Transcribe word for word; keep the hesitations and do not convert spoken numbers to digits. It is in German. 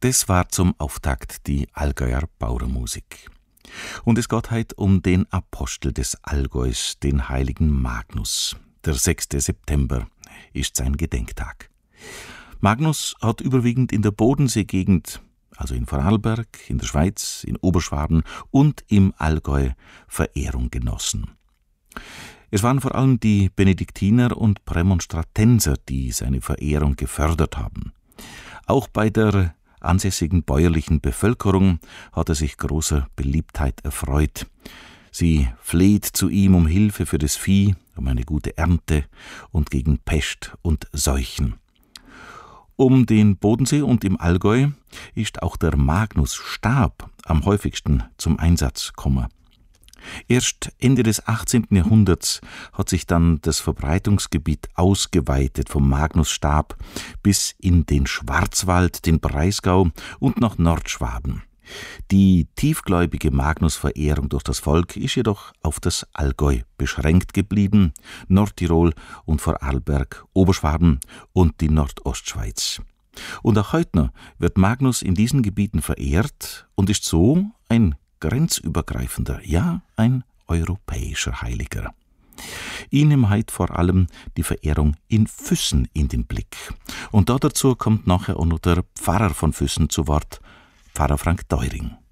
Das war zum Auftakt die Allgäuer Bauernmusik. Und es geht heute um den Apostel des Allgäus, den heiligen Magnus. Der sechste September ist sein Gedenktag. Magnus hat überwiegend in der Bodenseegegend, also in Vorarlberg, in der Schweiz, in Oberschwaben und im Allgäu Verehrung genossen. Es waren vor allem die Benediktiner und Prämonstratenser, die seine Verehrung gefördert haben. Auch bei der ansässigen bäuerlichen Bevölkerung hat er sich großer Beliebtheit erfreut. Sie fleht zu ihm um Hilfe für das Vieh, um eine gute Ernte und gegen Pest und Seuchen. Um den Bodensee und im Allgäu ist auch der Magnusstab am häufigsten zum Einsatz gekommen. Erst Ende des achtzehnten Jahrhunderts hat sich dann das Verbreitungsgebiet ausgeweitet vom Magnusstab bis in den Schwarzwald, den Breisgau und nach Nordschwaben. Die tiefgläubige Magnusverehrung durch das Volk ist jedoch auf das Allgäu beschränkt geblieben, Nordtirol und Vorarlberg, Oberschwaben und die Nordostschweiz. Und auch heute noch wird Magnus in diesen Gebieten verehrt und ist so ein grenzübergreifender, ja ein europäischer Heiliger. Ihn nimmt heute vor allem die Verehrung in Füssen in den Blick. Und da dazu kommt nachher auch noch der Pfarrer von Füssen zu Wort, Pfarrer Frank Deuring.